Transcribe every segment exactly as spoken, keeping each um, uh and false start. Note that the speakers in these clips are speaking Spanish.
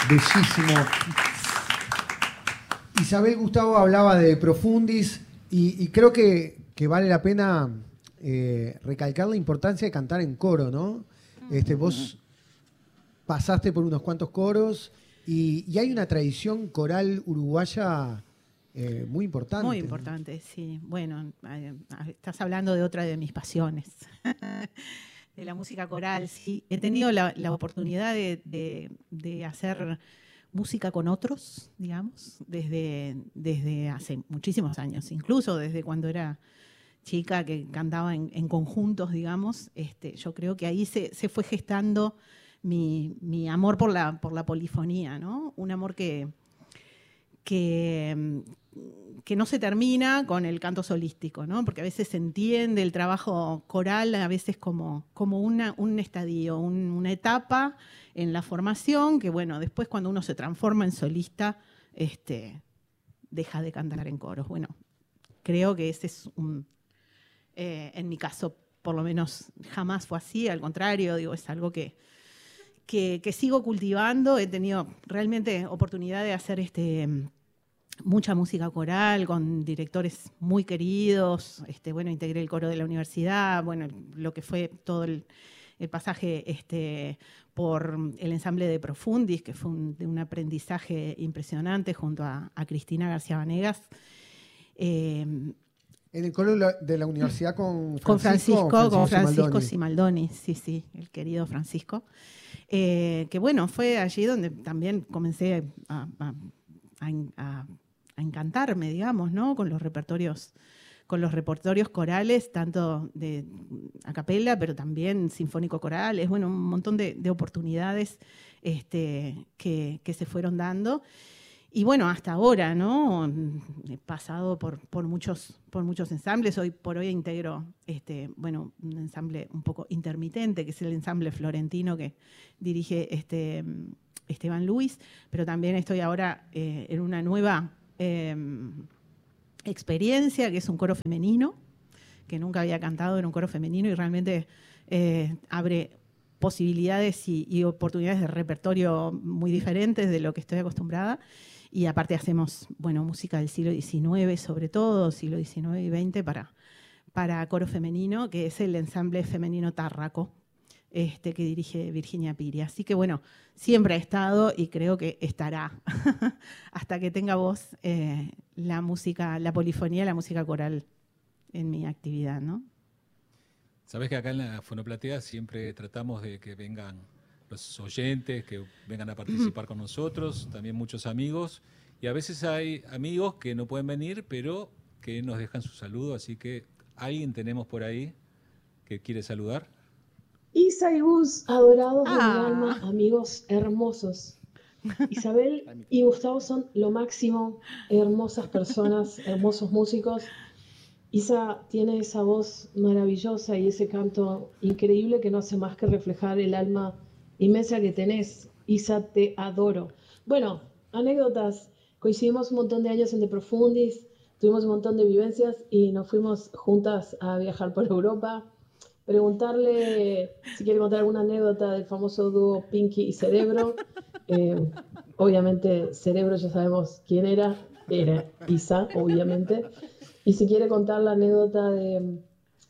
Bellísimo. Isabel Gustavo hablaba de Profundis y, y creo que, que vale la pena eh, recalcar la importancia de cantar en coro, ¿no? Este, vos pasaste por unos cuantos coros y, y hay una tradición coral uruguaya eh, muy importante. Muy importante, ¿no? Sí. Bueno, estás hablando de otra de mis pasiones, de la música coral. Sí, he tenido la, la oportunidad de, de, de hacer música con otros, digamos, desde, desde hace muchísimos años, incluso desde cuando era chica que cantaba en, en conjuntos, digamos. Este, yo creo que ahí se, se fue gestando mi, mi amor por la, por la polifonía, ¿no? Un amor que, que, que no se termina con el canto solístico, ¿no? Porque a veces se entiende el trabajo coral a veces como, como una, un estadio, un, una etapa en la formación que, bueno, después cuando uno se transforma en solista, este, deja de cantar en coros. Bueno, creo que ese es un... Eh, en mi caso, por lo menos, jamás fue así. Al contrario, digo, es algo que, que, que sigo cultivando. He tenido realmente oportunidad de hacer este, mucha música coral con directores muy queridos. Este, bueno, integré el coro de la universidad, bueno, lo que fue todo el, el pasaje este, por el ensamble de Profundis, que fue un, de un aprendizaje impresionante junto a, a Cristina García Vanegas. Eh, En el coro de la universidad con Francisco. Con Francisco, Francisco con Francisco Simaldoni. Simaldoni, sí, sí, el querido Francisco. Eh, que bueno, fue allí donde también comencé a, a, a, a encantarme, digamos, ¿no? Con los repertorios, con los repertorios corales, tanto de a capela, pero también sinfónico-corales, bueno, un montón de, de oportunidades este, que, que se fueron dando. Y bueno, hasta ahora, ¿no? He pasado por, por, muchos, por muchos ensambles. Hoy por hoy integro este, bueno, un ensamble un poco intermitente, que es el ensamble florentino que dirige este, Esteban Luis, pero también estoy ahora eh, en una nueva eh, experiencia, que es un coro femenino, que nunca había cantado en un coro femenino y realmente eh, abre posibilidades y, y oportunidades de repertorio muy diferentes de lo que estoy acostumbrada. Y aparte hacemos, bueno, música del siglo diecinueve, sobre todo, siglo diecinueve y veinte, para, para coro femenino, que es el ensamble femenino Tárraco, este, que dirige Virginia Piri. Así que, bueno, siempre ha estado y creo que estará hasta que tenga voz eh, la música, la polifonía, la música coral en mi actividad, ¿no? Sabes que acá en la Fonoplatea siempre tratamos de que vengan los oyentes, que vengan a participar con nosotros, también muchos amigos, y a veces hay amigos que no pueden venir, pero que nos dejan su saludo, así que alguien tenemos por ahí que quiere saludar. Isa y Gus, adorados Ah. de mi alma, amigos hermosos. Isabel y Gustavo son lo máximo, hermosas personas, hermosos músicos. Isa tiene esa voz maravillosa y ese canto increíble que no hace más que reflejar el alma inmensa que tenés. Isa, te adoro. Bueno, anécdotas. Coincidimos un montón de años en De Profundis, tuvimos un montón de vivencias y nos fuimos juntas a viajar por Europa. Preguntarle si quiere contar alguna anécdota del famoso dúo Pinky y Cerebro. Eh, obviamente, Cerebro ya sabemos quién era. Era Isa, obviamente. Y si quiere contar la anécdota de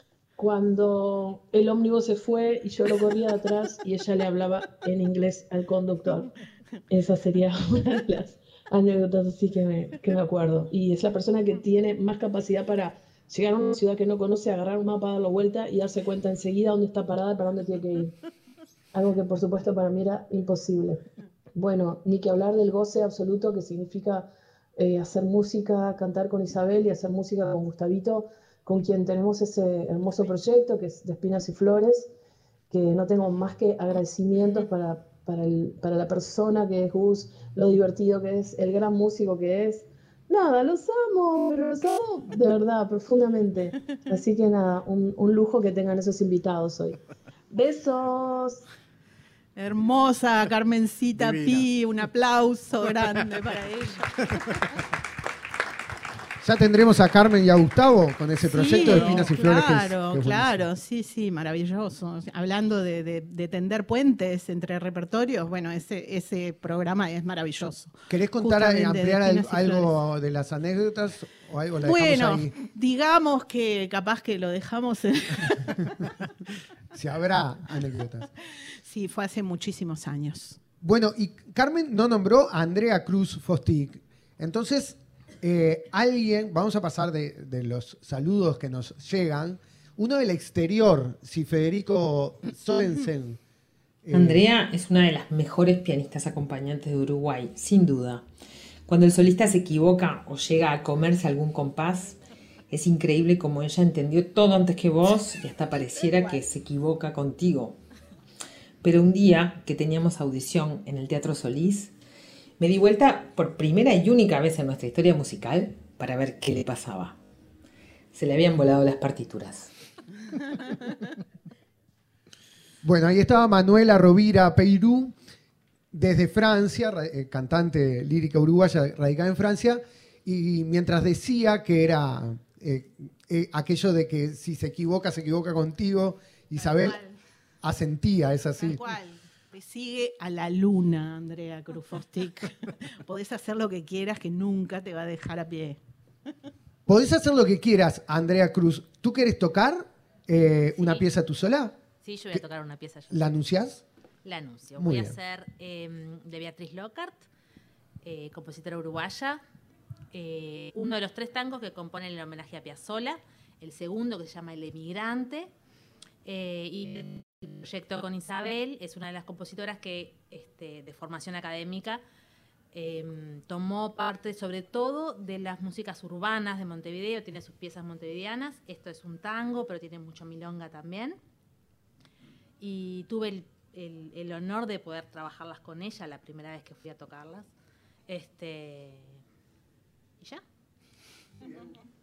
cuando el ómnibus se fue y yo lo corría atrás y ella le hablaba en inglés al conductor. Esa sería una de las anécdotas así que me, que me acuerdo. Y es la persona que tiene más capacidad para llegar a una ciudad que no conoce, agarrar un mapa, darlo vuelta y darse cuenta enseguida dónde está parada y para dónde tiene que ir. Algo que por supuesto para mí era imposible. Bueno, ni que hablar del goce absoluto que significa eh, hacer música, cantar con Isabel y hacer música con Gustavito, con quien tenemos ese hermoso proyecto que es de Espinas y Flores, que no tengo más que agradecimientos para, para, el, para la persona que es Gus, lo divertido que es, el gran músico que es. Nada, los amo, pero los amo de verdad, profundamente. Así que nada, un, un lujo que tengan esos invitados hoy. Besos. Hermosa Carmencita Divina. Pi, un aplauso grande para ella. Ya tendremos a Carmen y a Gustavo con ese proyecto Sí, de Espinas y Flores. que es- claro, que es claro, buenísimo. sí, sí, maravilloso. Hablando de, de- de tender puentes entre repertorios, bueno, ese, ese programa es maravilloso. ¿Querés contar, Justamente, ampliar de al- Espinas y Flores. algo de las anécdotas o algo la dejamos Bueno, ahí? digamos que capaz que lo dejamos en... Si habrá anécdotas. Sí, fue hace muchísimos años. Bueno, y Carmen no nombró a Andrea Cruz Fostic. Entonces, eh, alguien, vamos a pasar de, de los saludos que nos llegan. Uno del exterior, si Federico Sorensen. eh, Andrea es una de las mejores pianistas acompañantes de Uruguay, sin duda. Cuando el solista se equivoca o llega a comerse algún compás, es increíble como ella entendió todo antes que vos y hasta pareciera que se equivoca contigo. Pero un día que teníamos audición en el Teatro Solís, me di vuelta por primera y única vez en nuestra historia musical para ver qué le pasaba. Se le habían volado las partituras. Bueno, ahí estaba Manuela Rovira Peirú, desde Francia, ra- eh, cantante lírica uruguaya radicada en Francia, y mientras decía que era eh, eh, aquello de que si se equivoca, se equivoca contigo, Isabel Tal cual. asentía, es así. Tal cual. Te sigue a la luna, Andrea Cruz Fostic. Podés hacer lo que quieras, que nunca te va a dejar a pie. Podés hacer lo que quieras, Andrea Cruz. ¿Tú querés tocar eh, una Sí. pieza tú sola? Sí, yo voy ¿Qué- a tocar una pieza yo. ¿La anunciás? La anuncio. Muy Voy a bien. hacer eh, de Beatriz Lockhart, eh, compositora uruguaya. Eh, uno de los tres tangos que componen el homenaje a Piazzolla. El segundo, que se llama El Emigrante. Eh, y el proyecto con Isabel es una de las compositoras que, este, de formación académica, eh, tomó parte sobre todo de las músicas urbanas de Montevideo. Tiene sus piezas montevideanas. Esto es un tango, pero tiene mucho milonga también. Y tuve el, el- el honor de poder trabajarlas con ella la primera vez que fui a tocarlas. Este, y ya.